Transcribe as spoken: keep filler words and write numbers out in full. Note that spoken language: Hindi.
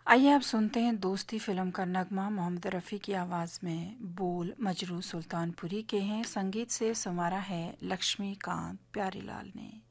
आइए आप सुनते हैं दोस्ती फिल्म का नगमा मोहम्मद रफ़ी की आवाज़ में। बोल मजरू सुल्तानपुरी के हैं, संगीत से संवारा है लक्ष्मीकांत प्यारीलाल ने।